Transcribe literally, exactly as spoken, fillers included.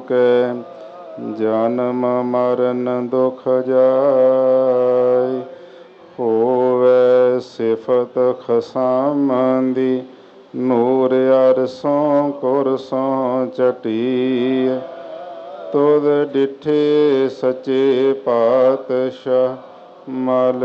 ਕੈ ਜਨਮ ਮਰਨ ਦੁਖ ਜਾਇ। ਹੋਵੈ ਸਿਫਤ ਖਸਮ ਦੀ ਨੂਰ ਅਰਸੋਂ ਕੁਰਸੋਂ ਚਟੀ। ਤੁਧ ਡਿਠੇ ਸੱਚੇ ਪਾਤਸ਼ਾਹ ਮਲ